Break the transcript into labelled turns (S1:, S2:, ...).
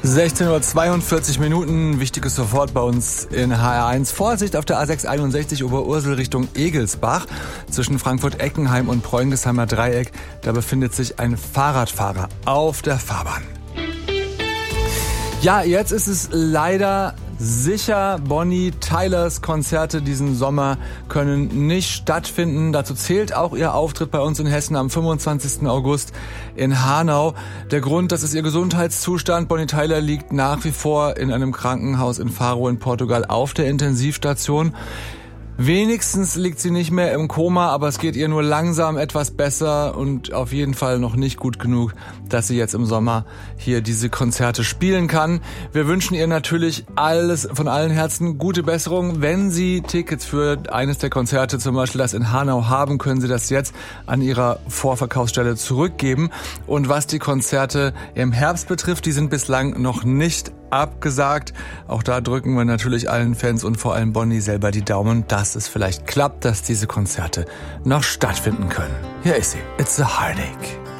S1: 16:42 Uhr, wichtiges sofort bei uns in HR1. Vorsicht auf der A661 Oberursel Richtung Egelsbach. Zwischen Frankfurt-Eckenheim und Preunghesheimer Dreieck, da befindet sich ein Fahrradfahrer auf der Fahrbahn. Ja, jetzt ist es leider sicher, Bonnie Tylers Konzerte diesen Sommer können nicht stattfinden. Dazu zählt auch ihr Auftritt bei uns in Hessen am 25. August in Hanau. Der Grund, das ist ihr Gesundheitszustand. Bonnie Tyler liegt nach wie vor in einem Krankenhaus in Faro in Portugal auf der Intensivstation. Wenigstens liegt sie nicht mehr im Koma, aber es geht ihr nur langsam etwas besser und auf jeden Fall noch nicht gut genug, dass sie jetzt im Sommer hier diese Konzerte spielen kann. Wir wünschen ihr natürlich alles von allen Herzen gute Besserung. Wenn Sie Tickets für eines der Konzerte, zum Beispiel das in Hanau, haben, können Sie das jetzt an Ihrer Vorverkaufsstelle zurückgeben. Und was die Konzerte im Herbst betrifft, die sind bislang noch nicht abgesagt. Auch da drücken wir natürlich allen Fans und vor allem Bonnie selber die Daumen, dass es vielleicht klappt, dass diese Konzerte noch stattfinden können. Hier ist sie. It's a Heartache.